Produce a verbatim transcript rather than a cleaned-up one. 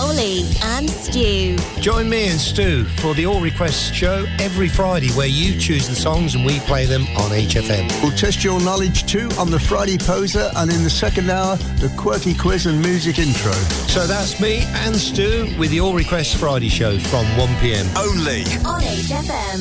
Ollie and Stu. Join me and Stu for the All Requests show every Friday, where you choose the songs and we play them on H F M. We'll test your knowledge too on the Friday Poser, and in the second hour, the Quirky Quiz and Music Intro. So that's me and Stu with the All Requests Friday show from one p m. Only on H F M.